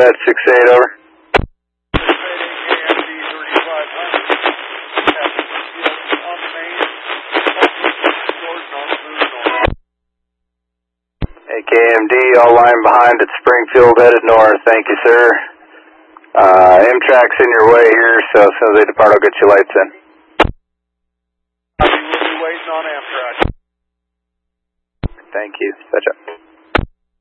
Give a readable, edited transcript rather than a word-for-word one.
at 6-8, over. KMD, all line behind at Springfield, headed north. Thank you, sir. Amtrak's in your way here, so as soon as they depart, I'll get you lights in. We'll be waiting on Amtrak. Thank you. Touch up.